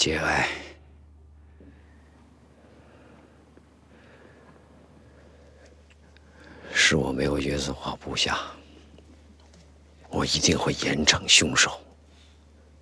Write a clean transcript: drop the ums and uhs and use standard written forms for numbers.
节哀。是我没有约瑟华部下，我一定会严惩凶手。